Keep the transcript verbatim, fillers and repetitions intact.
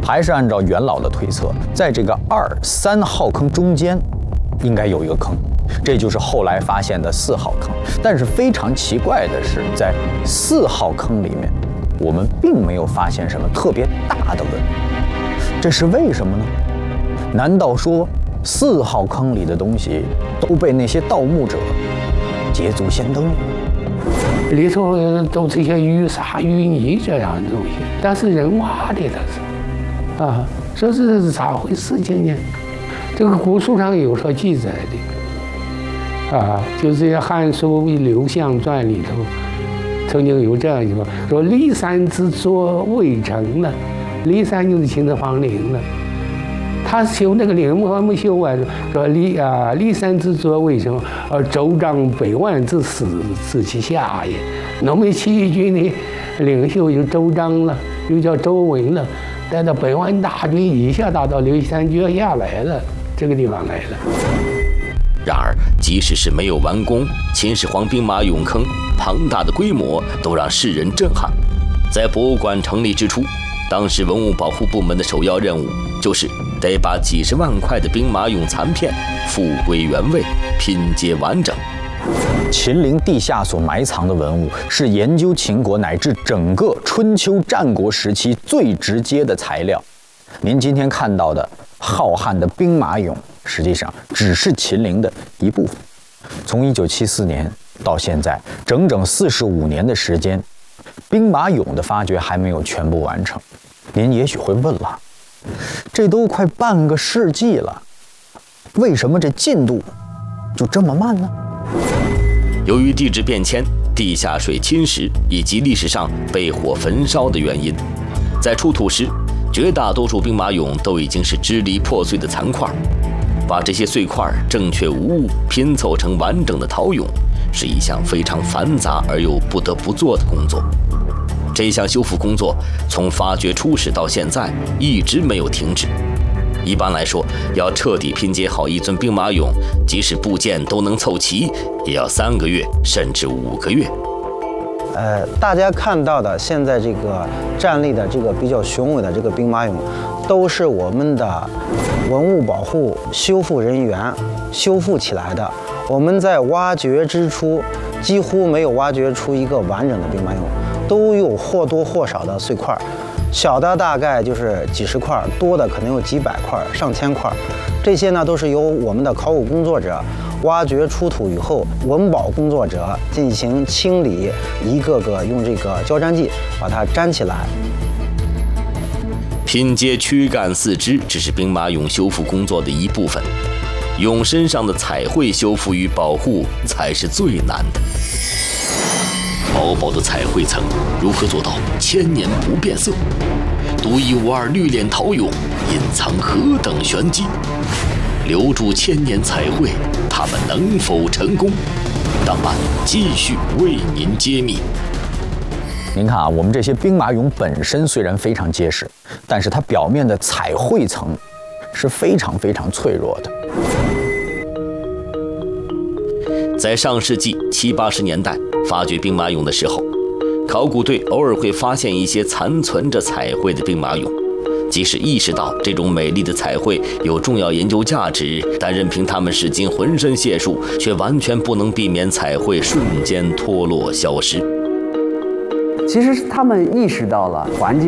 还是按照元老的推测，在这个二三号坑中间，应该有一个坑，这就是后来发现的四号坑。但是非常奇怪的是，在四号坑里面，我们并没有发现什么特别大的文物，这是为什么呢？难道说四号坑里的东西都被那些盗墓者捷足先登了？ 里头都是一些淤沙淤泥这样的东西，但是人挖的它是，啊，这是咋回事情呢？这个古书上有所记载的，啊，就是《汉书·刘向传》里头曾经有这样一句话，说骊山之作未成呢，骊山就是秦始皇陵了。他修那个陵还没修完，说骊啊骊山之作未成，而周章百万之死死其下也。那么起义军的领袖就周章了，又叫周文了，带着百万大军一下打到骊山脚下来了，这个地方来了。 然而，即使是没有完工，秦始皇兵马俑坑庞大的规模都让世人震撼。在博物馆成立之初，当时文物保护部门的首要任务就是得把几十万块的兵马俑残片复归原位，拼接完整。 秦陵地下所埋藏的文物，是研究秦国乃至整个春秋战国时期最直接的材料。您今天看到的浩瀚的兵马俑，实际上只是秦陵的一部分。从一九七四年到现在，整整四十五年的时间，兵马俑的发掘还没有全部完成。您也许会问了，这都快半个世纪了，为什么这进度就这么慢呢？ 由于地质变迁、地下水侵蚀以及历史上被火焚烧的原因，在出土时，绝大多数兵马俑都已经是支离破碎的残块。把这些碎块正确无误拼凑成完整的陶俑，是一项非常繁杂而又不得不做的工作。这项修复工作从发掘初始到现在一直没有停止。一般来说，要彻底拼接好一尊兵马俑，即使部件都能凑齐，也要三个月甚至五个月。 呃，大家看到的现在这个站立的这个比较雄伟的这个兵马俑，都是我们的文物保护修复人员修复起来的。我们在挖掘之初，几乎没有挖掘出一个完整的兵马俑，都有或多或少的碎块。小的大概就是几十块，多的可能有几百块、上千块。这些呢，都是由我们的考古工作者挖掘出土以后，文保工作者进行清理，一个个用这个胶粘剂把它粘起来。 拼接躯干四肢只是兵马俑修复工作的一部分，俑身上的彩绘修复与保护才是最难的。薄薄的彩绘层如何做到千年不变色？独一无二绿脸陶俑隐藏何等玄机？留住千年彩绘，他们能否成功？档案继续为您揭秘。 您看啊，我们这些兵马俑本身虽然非常结实，但是它表面的彩绘层是非常非常脆弱的。 在上世纪七八十年代发掘兵马俑的时候，考古队偶尔会发现一些残存着彩绘的兵马俑。即使意识到这种美丽的彩绘有重要研究价值，但任凭他们使尽浑身解数，却完全不能避免彩绘瞬间脱落消失。 其实他们意识到了环境